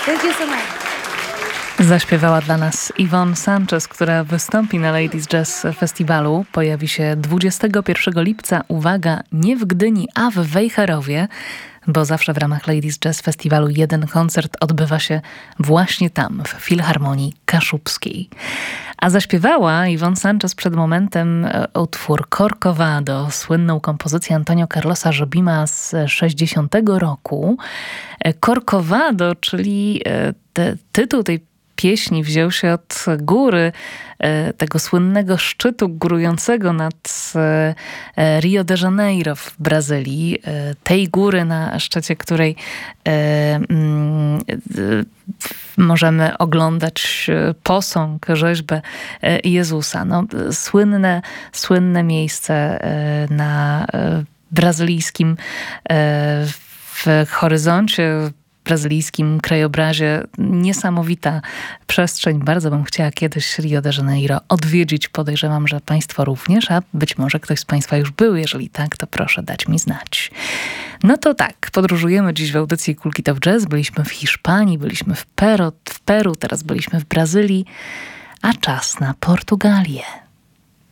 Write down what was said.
Thank you so much. Zaśpiewała dla nas Yvonne Sanchez, która wystąpi na Ladies Jazz Festiwalu. Pojawi się 21 lipca, uwaga, nie w Gdyni, a w Wejherowie, bo zawsze w ramach Ladies Jazz Festiwalu jeden koncert odbywa się właśnie tam, w Filharmonii Kaszubskiej. A zaśpiewała Yvonne Sanchez przed momentem utwór Corcovado, słynną kompozycję Antonio Carlosa Jobima z 60 roku. Corcovado, czyli tytuł tej pieśni wziął się od góry, tego słynnego szczytu górującego nad Rio de Janeiro w Brazylii. Tej góry, na szczycie której możemy oglądać posąg, rzeźbę Jezusa. No, słynne miejsce na brazylijskim w horyzoncie, brazylijskim krajobrazie. Niesamowita przestrzeń. Bardzo bym chciała kiedyś Rio de Janeiro odwiedzić. Podejrzewam, że Państwo również, a być może ktoś z Państwa już był. Jeżeli tak, to proszę dać mi znać. No to tak, podróżujemy dziś w audycji Cool Kid of Jazz. Byliśmy w Hiszpanii, byliśmy w Peru, teraz byliśmy w Brazylii, a czas na Portugalię.